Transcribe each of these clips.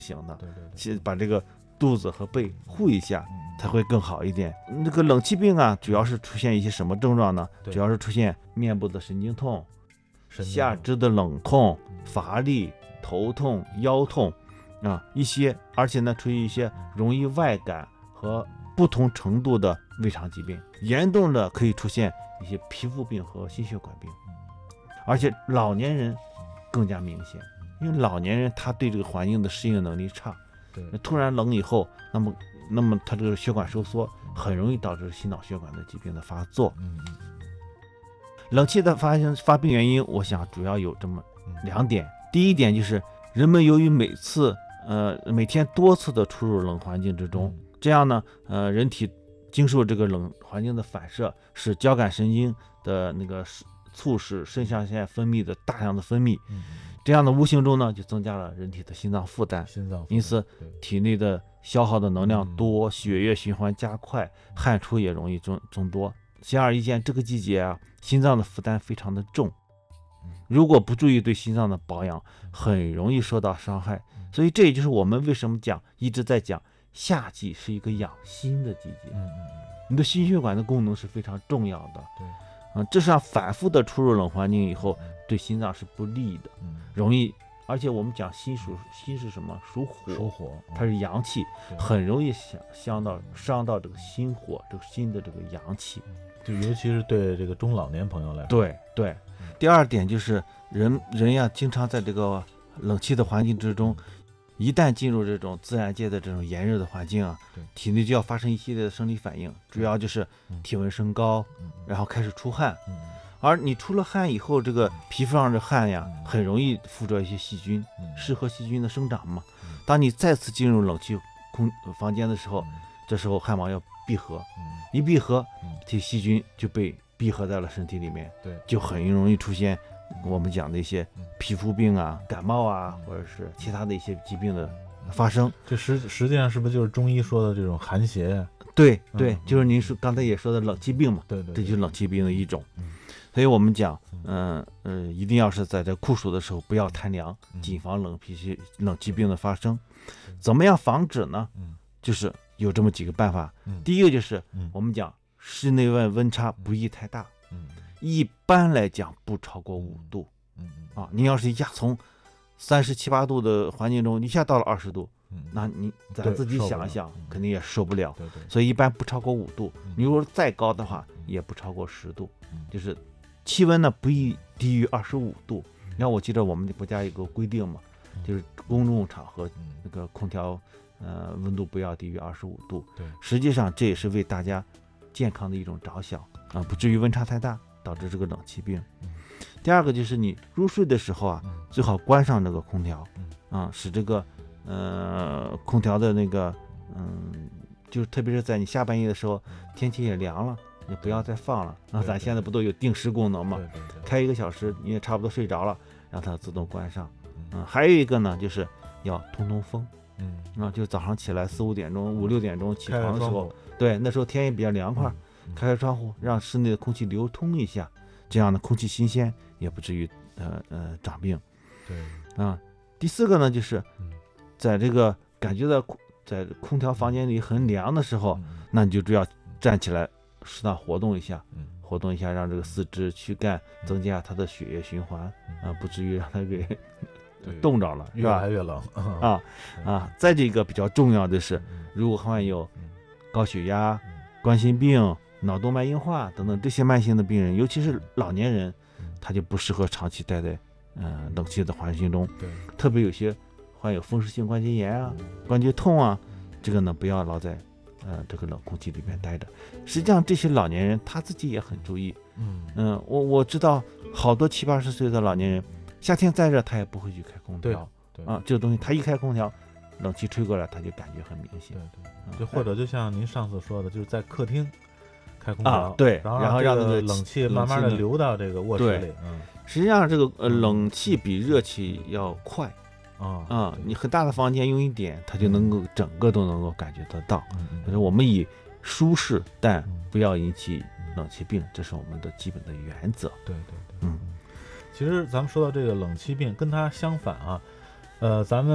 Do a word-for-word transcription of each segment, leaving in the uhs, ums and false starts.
行的， 对对对， 先把这个肚子和背护一下，才会更好一点。那个冷气病啊，主要是出现一些什么症状呢？主要是出现面部的神经痛、 神经下肢的冷痛、乏力、头痛、腰痛啊，一些，而且呢，出现一些容易外感和不同程度的胃肠疾病，严重的可以出现一些皮肤病和心血管病，而且老年人更加明显，因为老年人他对这个环境的适应能力差， 对， 突然冷以后，那么那么他这个血管收缩，很容易导致心脑血管的疾病的发作。 嗯嗯冷气的发生发病原因，我想主要有这么嗯两点。第一点就是人们由于每次呃每天多次的出入冷环境之中， 嗯这样呢呃人体经受这个冷环境的反射，使交感神经的那个促使肾上腺分泌的大量的分泌， 嗯， 这样的无形中呢就增加了人体的心脏负担， 心脏， 因此体内的消耗的能量多，血液循环加快，汗出也容易增增多。显而易见，这个季节啊，心脏的负担非常的重，如果不注意对心脏的保养，很容易受到伤害。所以这也就是我们为什么讲一直在讲夏季是一个养心的季节， 嗯嗯你的心血管的功能是非常重要的。 对， 嗯，这样反复的出入冷环境以后，对心脏是不利的， 嗯， 容易。而且我们讲心属心是什么？属火， 属火， 它是阳气，很容易伤伤到伤到这个心火，这个心的这个阳气。 就尤其是对这个中老年朋友来说。 对对。第二点就是人人呀，经常在这个冷气的环境之中，一旦进入这种自然界的这种炎热的环境啊，体内就要发生一系列的生理反应，主要就是体温升高，然后开始出汗。而你出了汗以后，这个皮肤上的汗呀，很容易附着一些细菌，适合细菌的生长嘛。当你再次进入冷气空房间的时候，这时候汗毛要闭合，一闭合，这细菌就被闭合在了身体里面， 对， 就很容易出现我们讲的一些皮肤病啊、感冒啊，或者是其他的一些疾病的发生。 这实实际上是不是就是中医说的这种寒邪呀？ 对对，就是您说刚才也说的冷气病嘛， 对对， 这就是冷气病的一种。所以我们讲，嗯呃，一定要是在这酷暑的时候不要贪凉，谨防冷脾气、冷气病的发生。怎么样防止呢？就是有这么几个办法。第一个就是我们讲室内外温差不宜太大，一般来讲不超过五度。啊，你要是一下从三十七八度的环境中一下到了二十度，那你咱自己想一想，肯定也受不了。所以一般不超过五度。你如果再高的话，也不超过十度，就是气温呢不宜低于二十五度。你看，我记得我们国家有个规定嘛，就是公众场合那个空调呃温度不要低于二十五度。 对， 实际上这也是为大家健康的一种着想啊，不至于温差太大导致这个冷气病。第二个就是你入睡的时候啊，最好关上这个空调啊，使这个呃空调的那个嗯，就是特别是在你下半夜的时候，天气也凉了，你不要再放了。那咱现在不都有定时功能嘛？开一个小时，你也差不多睡着了，让它自动关上。嗯，还有一个呢，就是要通通风。嗯，啊，就早上起来四五点钟、五六点钟起床的时候，对，那时候天也比较凉快，开开窗户，让室内的空气流通一下，这样的空气新鲜，也不至于呃呃长病。 对， 啊，第四个呢，就是在这个感觉到在空调房间里很凉的时候，那你就只要站起来，适当活动一下，活动一下，让这个四肢躯干增加它的血液循环，啊，不至于让它给冻着了， 越来越冷啊啊！再这个比较重要的是，如果患有高血压、冠心病、脑动脉硬化等等这些慢性的病人，尤其是老年人，他就不适合长期待在呃冷气的环境中。 对， 特别有些患有风湿性关节炎啊、关节痛啊，这个呢不要老在呃这个冷空气里面待着。实际上这些老年人他自己也很注意。嗯嗯、呃，我我知道好多七八十岁的老年人，夏天再热他也不会去开空调。 对啊，这个东西他一开空调，冷气吹过来他就感觉很明显。 对对，就或者就像您上次说的，就是在客厅开空调， 啊、对， 然后然后让那个冷气慢慢的流到这个卧室里。嗯， 实际上这个呃冷气比热气要快啊啊、嗯，你很大的房间用一点，它就能够整个都能够感觉得到。就是我们以舒适，但不要引起冷气病，这是我们的基本的原则。 对对对， 嗯， 其实咱们说到这个冷气病，跟它相反啊，呃，咱们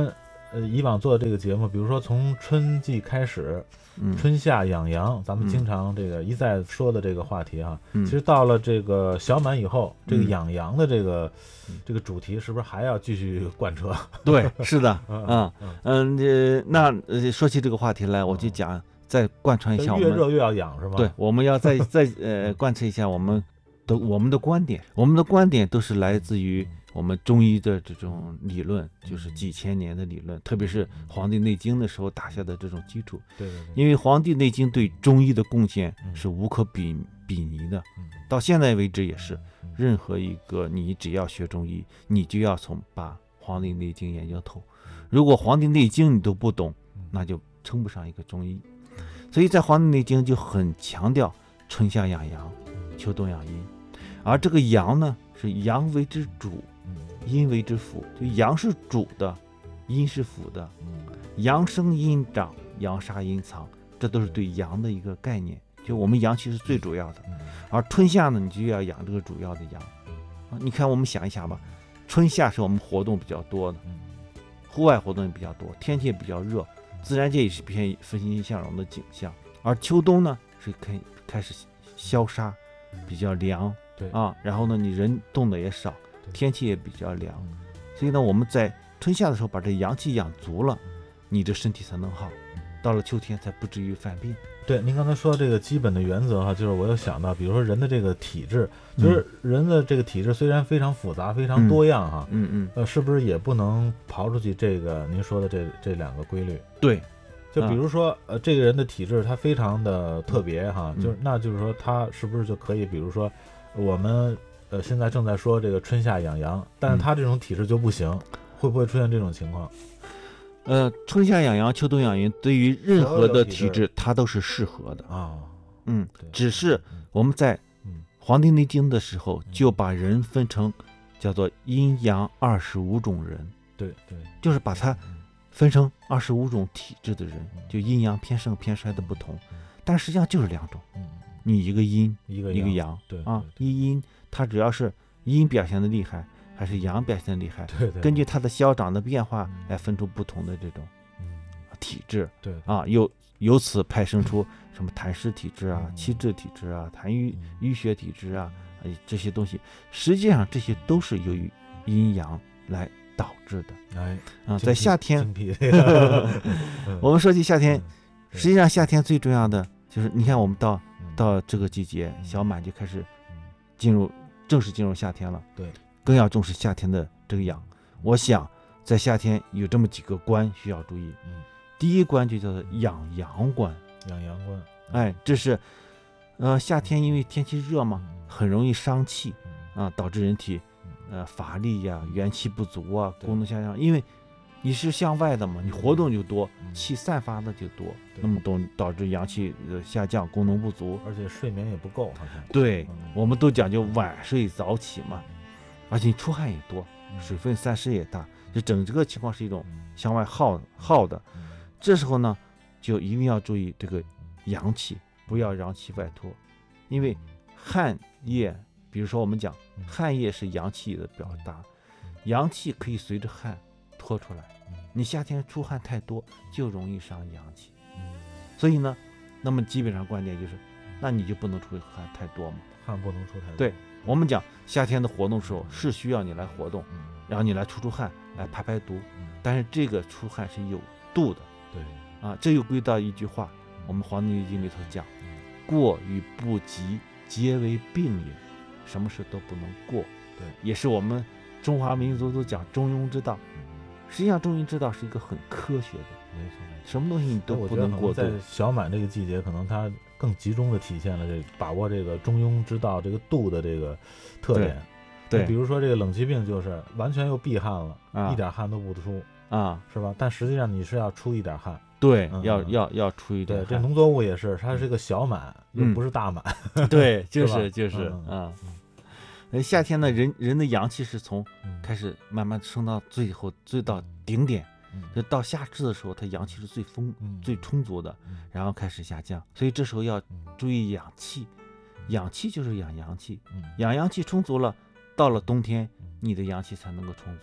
呃以往做的这个节目，比如说从春季开始， 嗯， 春夏养阳，咱们嗯经常这个一再说的这个话题哈， 嗯其实到了这个小满以后，这个嗯养阳的这个、 嗯这个主题是不是还要继续贯彻？ 对，是的， 嗯嗯嗯，这那呃说起这个话题来，我就讲再贯穿一下我们， 越热越要养是吧？ 对，我们要再再呃贯彻一下我们的我们的观点，我们的观点都是来自于我们中医的这种理论，就是几千年的理论，特别是《黄帝内经》的时候打下的这种基础。 对对对， 因为《黄帝内经》对中医的贡献嗯是无可比比拟的， 嗯到现在为止也是。 嗯任何一个你只要学中医，你就要从把《黄帝内经》研究透。如果《黄帝内经》你都不懂，那就称不上一个中医。所以在《黄帝内经》就很强调春夏养阳，秋冬养阴。而这个阳呢，是阳为之主，阴为之辅。就阳是主的，阴是辅的。阳生阴长，阳杀阴藏，这都是对阳的一个概念。就我们阳气是最主要的，而春夏呢，你就要养这个主要的阳。啊，你看我们想一下吧，春夏是我们活动比较多的，户外活动也比较多，天气也比较热，自然界也是偏欣欣向荣的景象。而秋冬呢，是开开始消杀，比较凉， 对啊，然后呢，你人动的也少，天气也比较凉， 嗯所以呢，我们在春夏的时候把这阳气养足了，你的身体才能好，到了秋天才不至于犯病。 对，您刚才说这个基本的原则哈，就是我有想到，比如说人的这个体质，就是人的这个体质虽然非常复杂、非常多样哈， 嗯嗯， 呃，是不是也不能刨出去这个您说的这这两个规律？ 对， 就比如说，呃，这个人的体质他非常的特别哈， 嗯就是那就是说他是不是就可以，比如说我们呃现在正在说这个春夏养阳，但是他这种体质就不行，会不会出现这种情况？ 呃，春夏养阳，秋冬养阴，对于任何的体所有体质，它都是适合的。 啊？ 嗯对， 只是我们在《 嗯黄帝内经》的时候，就把人分成叫做阴阳二十五种人， 对对， 就是把它分成二十五种体质的人，就阴阳偏盛偏衰的不同，但实际上就是两种， 嗯， 你一个阴一个一个阳， 对啊，一阴它只要是阴表现的厉害，还是阳表现的厉害， 对对， 根据它的消长的变化来分出不同的这种体质对啊，由由此派生出什么痰湿体质啊、 嗯气滞体质啊、痰瘀嗯淤血体质啊，哎这些东西，实际上这些都是由于阴阳来导致的哎啊。在夏天， 精辟这个我们说起夏天， 嗯对实际上夏天最重要的就是，你看我们到嗯到这个季节， 嗯小满就开始嗯进入正式进入夏天了， 对， 更要重视夏天的这个养。我想在夏天有这么几个关需要注意， 嗯， 第一关就叫做养阳关。 养阳关， 哎，这是，呃，夏天因为天气热嘛， 嗯很容易伤气嗯啊，导致人体嗯呃乏力呀、元气不足啊， 对功能下降。因为你是向外的嘛，你活动就多， 嗯气散发的就多， 对那么导导致阳气呃下降，功能不足。 而且睡眠也不够，好像对， 嗯我们都讲究晚睡早起嘛，而且你出汗也多， 嗯水分散失也大，就整个情况是一种嗯向外耗耗的。 嗯这时候呢，就一定要注意这个阳气，不要阳气外脱，因为汗液，比如说我们讲嗯汗液是阳气的表达，阳气可以随着汗脱出来。你夏天出汗太多，就容易伤阳气。 嗯所以呢，那么基本上观点就是，那你就不能出汗太多嘛。 汗不能出太多， 对我们讲夏天的活动时候是需要你来活动， 嗯然后你来出出汗，来排排毒， 嗯但是这个出汗是有度的对， 啊。这又归到一句话，我们《黄帝内经》里头讲，过与不及，皆为病也。什么事都不能过， 对， 也是我们中华民族都讲中庸之道。 嗯实际上，中庸之道是一个很科学的， 没错没错。 什么东西你都我不觉得可能能过度。 在小满这个季节，可能它更集中的体现了这把握这个中庸之道这个度的这个特点。 对比如说这个冷疾病就是完全又避汗了， 啊一点汗都不出， 啊， 是吧？但实际上你是要出一点汗。 对， 嗯嗯要要要出一点对，这汗农作物也是，它是个小满，又嗯不是大满。 对，就是吧是就是嗯啊嗯。 呃，夏天呢，人人的阳气是从嗯开始慢慢升到最后最到顶点， 嗯就到夏至的时候，它阳气是最丰嗯最充足的， 嗯然后开始下降。所以这时候要嗯注意养气，养气就是养阳气， 嗯养阳气充足了，到了冬天嗯你的阳气才能够充足。 嗯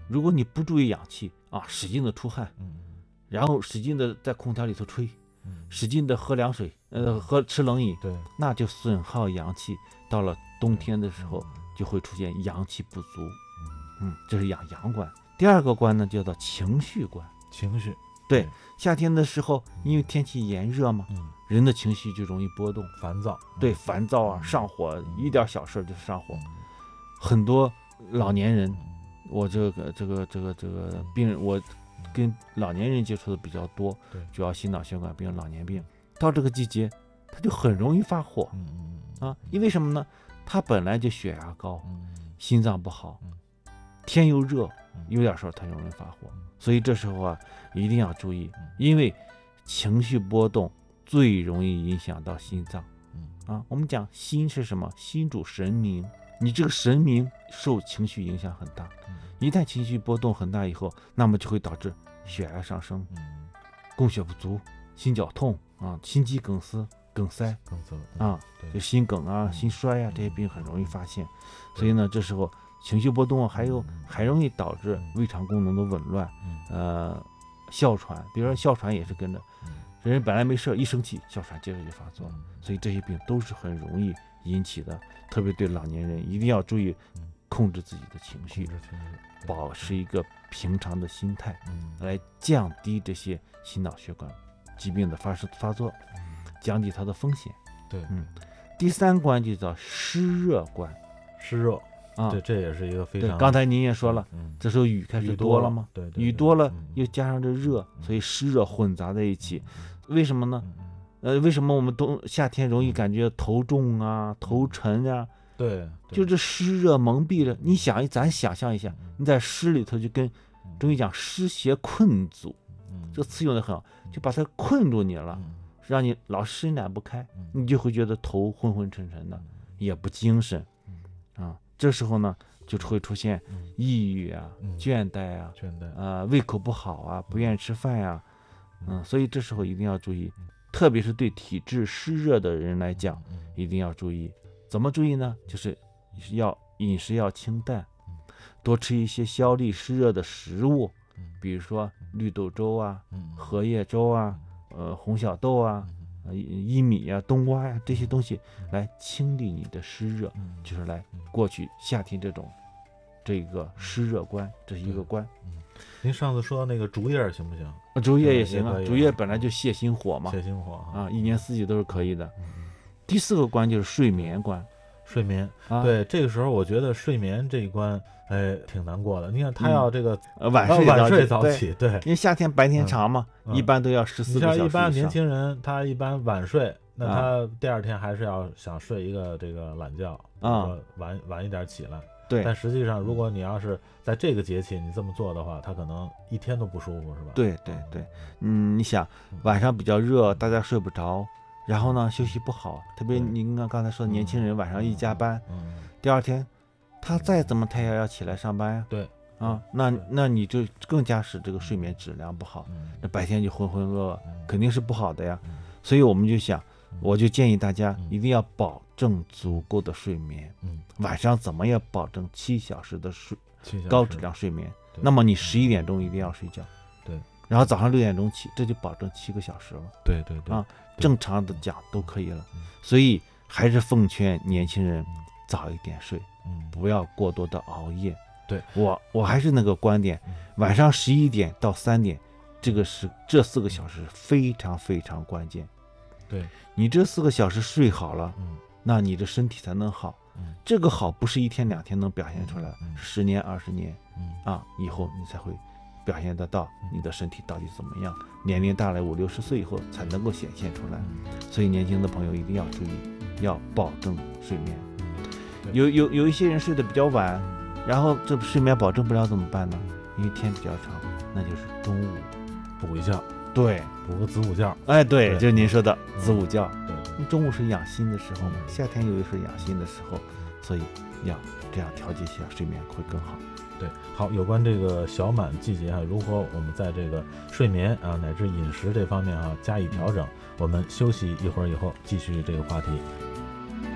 如果你不注意氧气啊，使劲的出汗， 嗯然后使劲的在空调里头吹， 嗯， 使劲的喝凉水，呃，喝吃冷饮， 对， 那就损耗阳气，到了冬天的时候就会出现阳气不足。嗯，这是养阳关。第二个关呢，叫做情绪关。 情绪， 对，夏天的时候，因为天气炎热嘛， 嗯， 人的情绪就容易波动， 烦躁， 对， 嗯烦躁啊，上火，一点小事就是上火。 嗯很多老年人， 嗯我这个这个这个这个病人，我跟老年人接触的比较多对， 主要心脑血管病、老年病，到这个季节，他就很容易发火嗯嗯啊，因为什么呢？他本来就血压高， 嗯心脏不好嗯， 天又热嗯， 有点事儿他就容易发火嗯， 所以这时候啊，一定要注意嗯， 因为情绪波动最容易影响到心脏嗯啊。我们讲心是什么？心主神明，你这个神明受情绪影响很大， 嗯一旦情绪波动很大以后，那么就会导致血压上升、 嗯， 供血不足、心绞痛啊、心肌梗塞、梗塞更色啊， 对就心梗啊、 嗯心衰啊这些病很容易发现。所以呢，这时候情绪波动啊还有嗯还容易导致胃肠功能的紊乱， 嗯呃，哮喘，比如说哮喘也是跟着， 嗯人本来没事，一生气哮喘接着就发作了。 嗯所以这些病都是很容易引起的，特别对老年人一定要注意嗯控制自己的情绪控，制情绪，对保持一个平常的心态， 嗯来降低这些心脑血管疾病的发生发作， 嗯降低它的风险。 对， 嗯，第三关就叫湿热关湿热啊这。这也是一个非对， 常刚才您也说了， 嗯这时候雨开始雨多了吗？ 对，对雨多了， 嗯又加上这热，所以湿热混杂在一起。为什么呢？ 嗯嗯呃，为什么我们冬夏天容易感觉头重啊、头沉啊？ 对，对就这湿热蒙蔽了。你想，咱想象一下， 嗯你在湿里头就跟中医讲湿邪困阻， 嗯这个词用的很好，就把它困住你了， 嗯让你老伸展不开， 嗯你就会觉得头昏昏沉沉的，也不精神啊。这时候呢，就会出现嗯抑郁啊、 嗯倦怠啊、 倦怠， 啊胃口不好啊、不愿意吃饭呀、嗯，所以这时候一定要注意，特别是对体质湿热的人来讲， 嗯一定要注意。怎么注意呢？就是要饮食要清淡，多吃一些消利湿热的食物， 嗯比如说绿豆粥啊、 嗯荷叶粥啊、呃红小豆啊、呃薏米呀、冬瓜呀这些东西来清理你的湿热， 嗯就是来过去夏天这种这个湿热关，这是一个关。 您上次说那个竹叶行不行？ 呃竹叶也也行啊可以， 竹叶本来就泻心火嘛， 泻心火哈啊，一年四季都是可以的。 嗯嗯第四个关就是睡眠关睡眠， 啊，， 对，这个时候我觉得睡眠这一关，哎，挺难过的。你看他要这个呃晚呃睡晚睡早对， 起，对， 因为夏天白天长嘛， 嗯一般都要十你四个小时以上。 像一般年轻人，他一般晚睡，那啊他第二天还是要想睡一个这个懒觉，比如啊说晚晚一点起来。 对但实际上，如果你要是在这个节气你这么做的话，他可能一天都不舒服，是吧？ 对对对，嗯，你想晚上比较热，大家睡不着，然后呢休息不好，特别对您刚刚才说的年轻人晚上一加班， 嗯， 第二天他再怎么太阳要起来上班呀， 对， 啊，那对那你就更加使这个睡眠质量不好， 嗯那白天就浑浑噩噩， 嗯肯定是不好的呀。 嗯所以我们就想， 嗯我就建议大家嗯一定要保证足够的睡眠， 嗯， 晚上怎么也保证七小时的睡七小时高质量睡眠。 对那么你十一点钟一定要睡觉， 对， 然后早上六点钟起，这就保证七个小时了， 对对对啊对正常的讲都可以了嗯。 所以还是奉劝年轻人嗯早一点睡， 嗯不要过多的熬夜。 对， 我我还是那个观点嗯， 晚上十一点到三点，这个是这四个小时非常非常关键。 对， 你这四个小时睡好了， 嗯那你的身体才能好。 嗯这个好不是一天两天能表现出来， 嗯嗯十年二十年嗯啊以后你才会表现得到你的身体到底怎么样。年龄大了五六十岁以后才能够显现出来。 嗯所以年轻的朋友一定要注意，要保证睡眠。 对有有有一些人睡得比较晚，然后这睡眠保证不了怎么办呢？因为天比较长，那就是中午。 补一觉， 对， 补个子午觉， 哎，对， 对就是您说的子午觉。 对对你中午是养心的时候嘛， 嗯夏天又是养心的时候，所以要这样调节一下睡眠会更好。 对，好，有关这个小满季节啊，如何我们在这个睡眠啊乃至饮食这方面啊加以调整，我们休息一会儿以后继续这个话题。